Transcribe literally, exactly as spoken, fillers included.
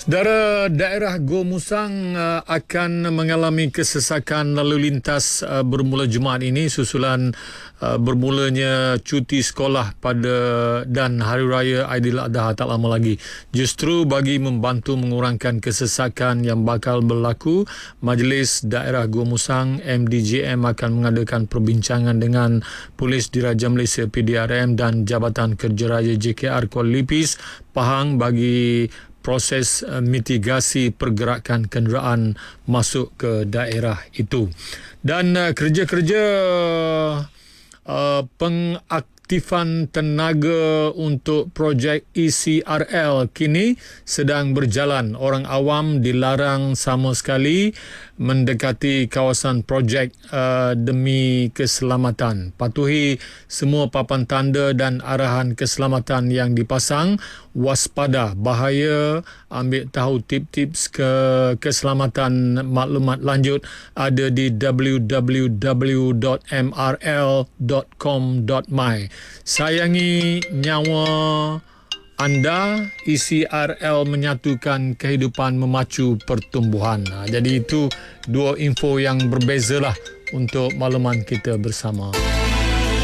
Saudara, daerah Go Musang uh, akan mengalami kesesakan lalu lintas uh, bermula Jumaat ini susulan uh, bermulanya cuti sekolah pada dan Hari Raya Aidiladha tak lama lagi. Justru bagi membantu mengurangkan kesesakan yang bakal berlaku, Majlis Daerah Go Musang M D J M akan mengadakan perbincangan dengan Polis Diraja Malaysia P D R M dan Jabatan Kerja Raya J K R Kuala Lipis Pahang bagi proses uh, mitigasi pergerakan kenderaan masuk ke daerah itu. Dan uh, kerja-kerja uh, pengaktifan tenaga untuk projek E C R L kini sedang berjalan. Orang awam dilarang sama sekali mendekati kawasan projek uh, demi keselamatan. Patuhi semua papan tanda dan arahan keselamatan yang dipasang. Waspada bahaya, ambil tahu tip-tips ke keselamatan. Maklumat lanjut ada di w w w dot m r l dot com dot my. Sayangi nyawa anda, E C R L menyatukan kehidupan memacu pertumbuhan. Ha, jadi itu dua info yang berbeza lah untuk makluman kita bersama.